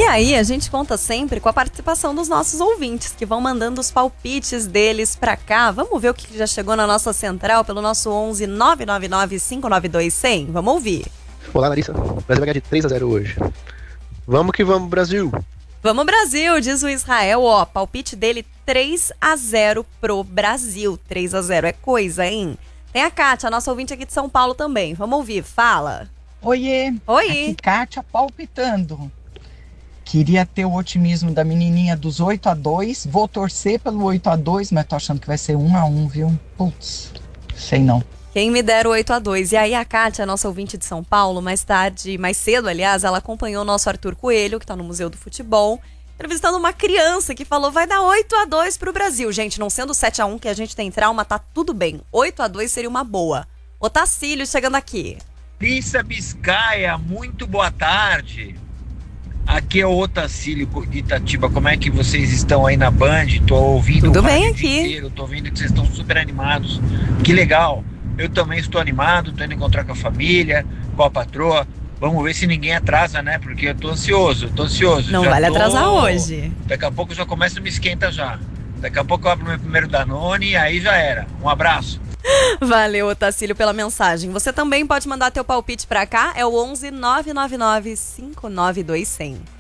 aí a gente conta sempre com a participação dos nossos ouvintes, que vão mandando os palpites deles pra cá. Vamos ver o que já chegou na nossa central pelo nosso 11 999 592 100. Vamos ouvir. Olá, Larissa. O Brasil vai ganhar de 3-0 hoje. Vamos que vamos, Brasil. Vamos, Brasil, diz o Israel. Ó, palpite dele 3-0 pro Brasil. 3-0 é coisa, hein? Tem a Kátia, nossa ouvinte aqui de São Paulo também. Vamos ouvir, fala. Oiê. Oi. Aqui Kátia palpitando. Queria ter o otimismo da menininha dos 8-2. Vou torcer pelo 8-2, mas tô achando que vai ser 1-1, viu? Putz, sei não. Quem me dera o 8-2. E aí a Kátia, nossa ouvinte de São Paulo, mais cedo, aliás, ela acompanhou o nosso Arthur Coelho, que tá no Museu do Futebol, entrevistando uma criança que falou, vai dar 8-2 pro Brasil. Gente, não sendo 7-1 que a gente tem trauma, tá tudo bem. 8-2 seria uma boa. O Tacílio chegando aqui. Lissa Biscaia, muito boa tarde. Aqui é o Otacílio de Itatiba. Como é que vocês estão aí na Band? Tô ouvindo tudo o bem dia aqui. inteiro, tô ouvindo que vocês estão super animados. Que legal. Eu também estou animado, tô indo encontrar com a família, com a patroa. Vamos ver se ninguém atrasa, né? Porque eu tô ansioso. Não já vale atrasar hoje. Daqui a pouco eu já começo a me esquenta já. Daqui a pouco eu abro meu primeiro Danone e aí já era. Um abraço. Valeu, Otacílio, pela mensagem. Você também pode mandar teu palpite pra cá, é o 11 999 592 100.